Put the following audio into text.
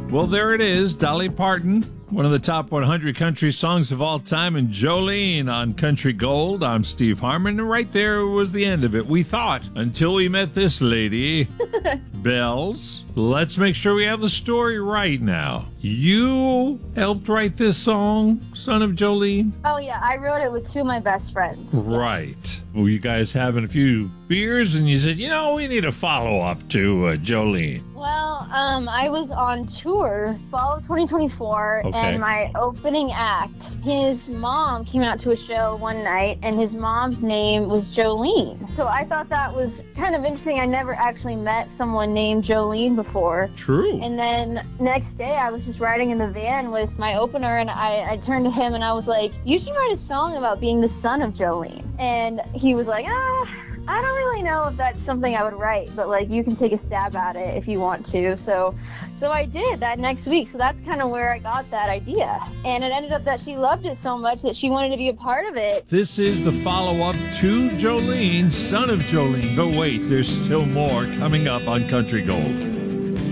Well, there it is, Dolly Parton, one of the top 100 country songs of all time, and Jolene on Country Gold. I'm Steve Harmon, and right there was the end of it. We thought, until we met this lady, Bells. Let's make sure we have the story right now. You helped write this song, Son of Jolene? Oh, yeah, I wrote it with two of my best friends. Right. Well, you guys having a few beers, and you said, we need a follow-up to Jolene. Well, I was on tour fall of 2024, and my opening act, his mom came out to a show one night, and his mom's name was Jolene. So I thought that was kind of interesting. I never actually met someone named Jolene before. True. And then next day, I was just riding in the van with my opener, and I turned to him, and I was like, you should write a song about being the son of Jolene. And he was like, I don't really know if that's something I would write, but you can take a stab at it if you want to. So I did that next week. So that's kind of where I got that idea. And it ended up that she loved it so much that she wanted to be a part of it. This is the follow-up to Jolene, Son of Jolene. But wait, there's still more coming up on Country Gold.